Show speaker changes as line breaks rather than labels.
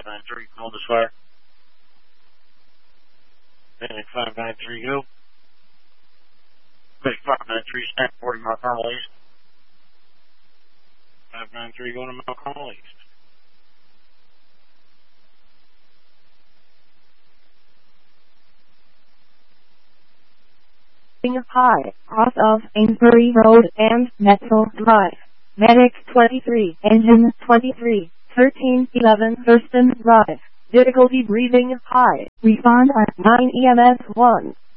593, hold this fire. Medic 593, go. Medic 593, stand 40 Mount Carmel East. 593 going to Mount Carmel East.
High, off of Amesbury Road and Metro Drive. Medic 23, engine 23, 1311 Thurston Drive. Difficulty breathing high. Respond at 9 EMS 1.